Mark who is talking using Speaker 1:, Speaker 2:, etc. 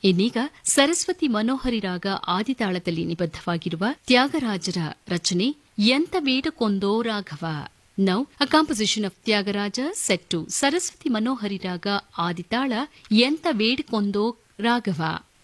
Speaker 1: ಇನ್ನೀಗ ಸರಸ್ವತಿ ಮನೋಹರಿ ರಾಗ ಆದಿತಾಳದಲ್ಲಿ ನಿಬದ್ಧವಾಗಿರುವ ತ್ಯಾಗರಾಜರ ರಚನೆ ಎಂತ ಬೇಡಕೊಂದೋ Raghava. Now a composition of Tyagaraja set to Saraswati Manohari ರಾಗ ಆದಿತಾಳ ಎಂತ ಬೇಡಕೊಂದೋ ರಾಘವ.